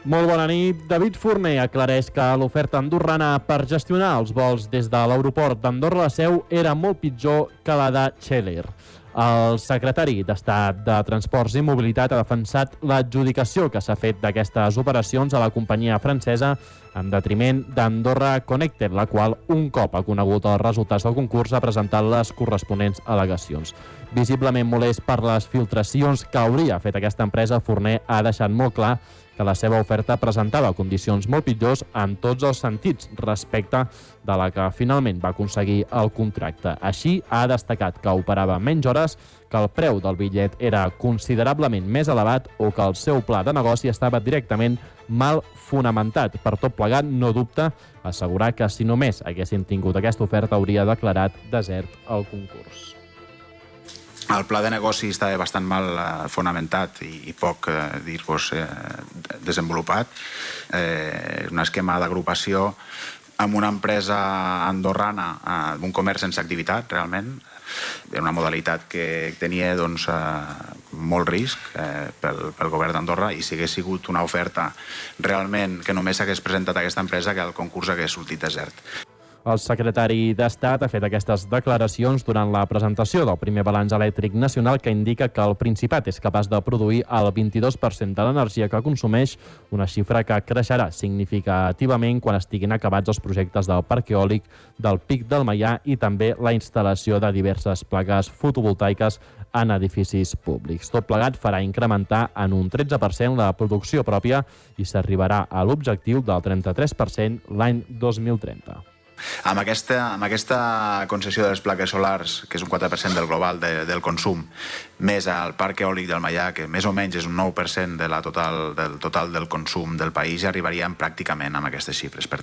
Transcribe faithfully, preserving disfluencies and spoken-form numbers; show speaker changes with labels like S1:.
S1: Molt bona nit. David Forner aclareix que l'oferta andorrana per gestionar els vols des de l'aeroport d'Andorra la Seu era molt pitjor que la de Cheller. El secretari d'Estat de Transports i Mobilitat ha defensat l'adjudicació que s'ha fet d'aquestes operacions a la companyia francesa en detriment d'Andorra Connected, la qual, un cop ha conegut els resultats del concurs, ha presentat les corresponents al·legacions. Visiblement molest per les filtracions que hauria fet aquesta empresa, Forner ha deixat molt clar que la seva oferta presentava condicions molt pitjors en tots els sentits respecte de la que finalment va aconseguir el contracte. Així, ha destacat que operava menys hores, que el preu del bitllet era considerablement més elevat o que el seu pla de negoci estava directament mal fonamentat. Per tot plegat, no dubta assegurar que si només haguessin tingut aquesta oferta hauria declarat desert el concurs.
S2: El pla de negoci estava bastant mal eh, fonamentat i, i poc, eh, dir-vos, eh, desenvolupat. Eh, un esquema d'agrupació amb una empresa andorrana, eh, un comerç sense activitat, realment. Era una modalitat que tenia doncs, eh, molt risc eh, pel, pel govern d'Andorra, i si hagués sigut una oferta realment que només hagués presentat aquesta empresa, que el concurs hagués sortit desert.
S1: El secretari d'Estat ha fet aquestes declaracions durant la presentació del primer balanç elèctric nacional, que indica que el Principat és capaç de produir el vint-i-dos per cent de l'energia que consumeix, una xifra que creixerà significativament quan estiguin acabats els projectes del parc eòlic del Pic del Maià i també la instal·lació de diverses plaques fotovoltaiques en edificis públics. Tot plegat farà incrementar en un tretze per cent la producció pròpia i s'arribarà a l'objectiu del trenta-tres per cent l'any dos mil trenta.
S2: Amb aquesta, amb aquesta concessió de les plaques solars, que és un quatre per cent del global de, del consum, més el parc eòlic del Maià, que més o menys és un nou per cent de la total, del total del consum del país, ja arribaríem pràcticament amb aquestes xifres. Per